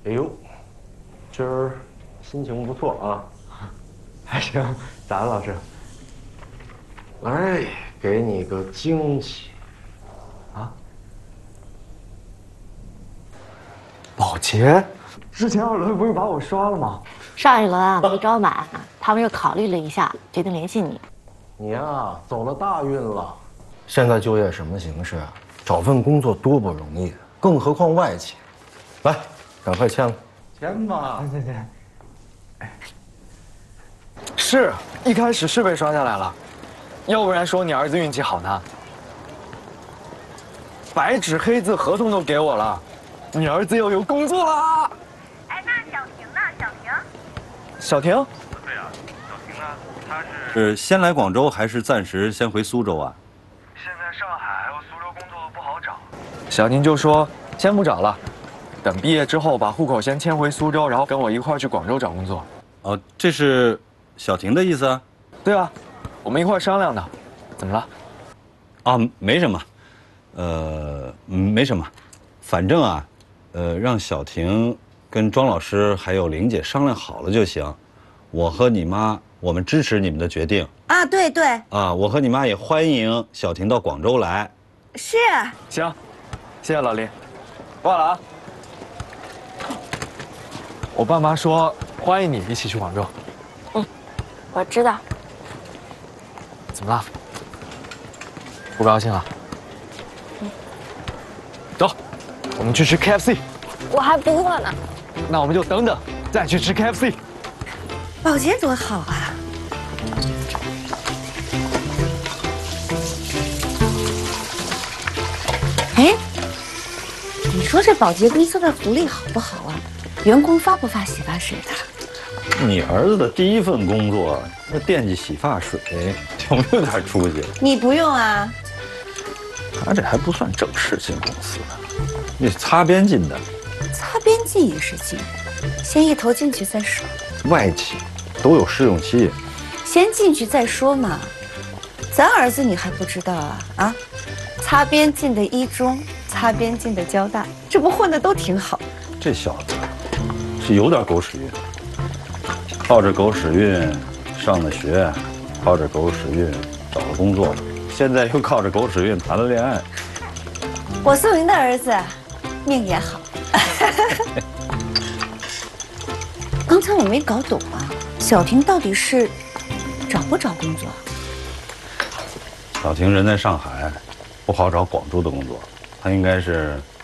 哎呦，今儿心情不错啊。 还行，咋了，老师？ 来，给你个惊喜。 啊？保洁，之前2轮不是把我刷了吗？ 上一轮啊没招满，他们又考虑了一下，决定联系你。 你呀，走了大运了。现在就业什么形势啊？找份工作多不容易，更何况外企。来，赶快签了。签吧。 签。是一开始是被刷下来了，要不然说你儿子运气好呢。白纸黑字合同都给我了，你儿子又有工作啦。 哎，那小婷呢？ 小婷？ 对啊，小婷呢？她是先来广州，还是暂时先回苏州啊？ 现在上海和苏州工作不好找。 小婷就说先不找了，等毕业之后把户口先迁回苏州，然后跟我一块儿去广州找工作。 哦，这是小婷的意思啊？ 对啊，我们一块儿商量的。怎么了？ 啊，没什么，没什么，反正啊，让小婷跟庄老师还有玲姐商量好了就行。我和你妈，我们支持你们的决定。 啊，对对， 啊，我和你妈也欢迎小婷到广州来。 是。 行，谢谢老林，挂了啊。我爸妈说欢迎你一起去广州。 我知道。 怎么了？不高兴了？走，我们去吃 KFC。 我还不饿呢。 那我们就等等，再去吃 KFC。 保洁多好啊！哎，你说这保洁公司的福利好不好啊？员工发不发洗发水的？ 你儿子的第一份工作，那惦记洗发水，有没有点出息？ 你不用啊。 他这还不算正式进公司呢，你擦边进的。 擦边进也是进，先一头进去再说。 外企都有试用期， 先进去再说嘛。咱儿子你还不知道啊？啊，擦边进的一中，擦边进的交大，这不混的都挺好。 这小子是有点狗屎运，靠着狗屎运上的学，靠着狗屎运找了工作，现在又靠着狗屎运谈了恋爱。 我宋云的儿子命也好。刚才我没搞懂啊，小婷到底是找不找工作？ 小婷人在上海，不好找广州的工作，她应该是